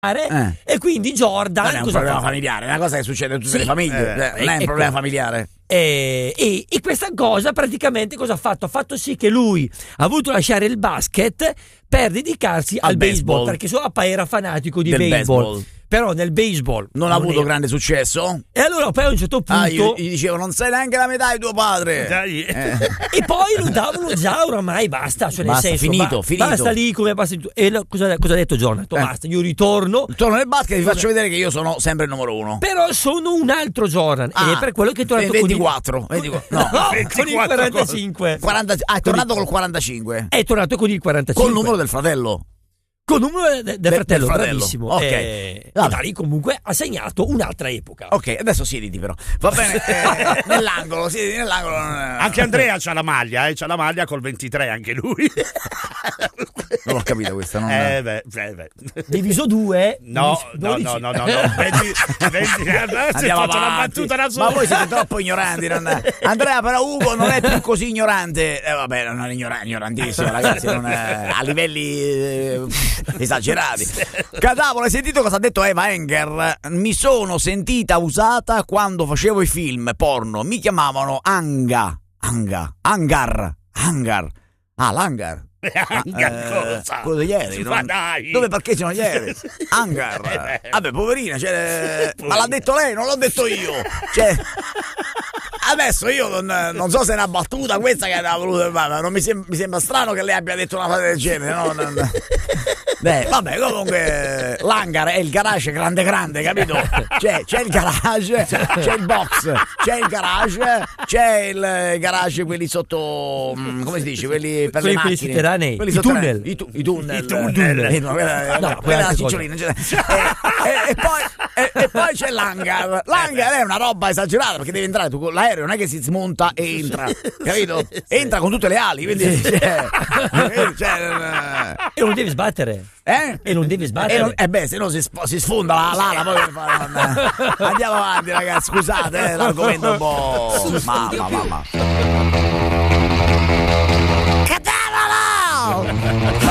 e quindi Jordan non è un problema familiare, è una cosa che succede in tutte le famiglie, non è un problema familiare. E questa cosa praticamente cosa ha fatto? Ha fatto sì che lui ha voluto lasciare il basket per dedicarsi al baseball, perché suo papà era fanatico di baseball. Però nel baseball non ha avuto grande successo. E allora poi a un certo punto gli dicevo non sei neanche la metà di tuo padre. E poi lo davano già oramai basta, cioè nel senso finito. Basta lì come basta. E cosa ha detto Jonathan? Basta, io ritorno nel basket e vi faccio vedere che io sono sempre il numero uno. Però sono un altro Jordan ed è per quello che è tornato 24. con il 45. È tornato col 45. È tornato con il 45. Col numero del fratello. Con il numero del fratello, bravissimo. Ok. E da lì comunque ha segnato un'altra epoca. Ok, adesso siediti però. Va bene, nell'angolo, siediti nell'angolo. Anche Andrea c'ha la maglia, c'ha la maglia col 23 anche lui. Non l'ho capito questa, non Diviso 2? No. 20, andiamo faccio la battuta da solo. Ma voi siete troppo ignoranti. Andrea, però Ugo non è più così ignorante. Vabbè, non è ignorantissimo, ragazzi, non è, a livelli esagerati. Cadavolo, hai sentito cosa ha detto Eva Enger? Mi sono sentita usata quando facevo i film porno, mi chiamavano Hangar. Ah, l'hangar. Quello degli aerei, dove parcheggiano gli aerei? Hangar. Vabbè, poverina, ma l'ha detto lei, non l'ho detto io. Adesso io non so se è una battuta questa che aveva voluto, ma non mi sembra strano che lei abbia detto una cosa del genere, no? Beh, vabbè, comunque l'hangar è il garage grande, capito? C'è il garage, c'è il box, c'è il garage, c'è il garage quelli sotto, come si dice, quelli per le macchine, sotterranei, i tunnel. I tunnel. Quella la cicciolina. E poi c'è l'hangar. L'hangar è una roba esagerata perché devi entrare tu con l'aereo, non è che si smonta e entra, capito? Entra con tutte le ali, quindi e non devi sbattere. E non devi sbattere. Se no si sfonda l'ala. Poi andiamo avanti, ragazzi. Scusate, l'argomento è un po'. Mamma. Cadavolo!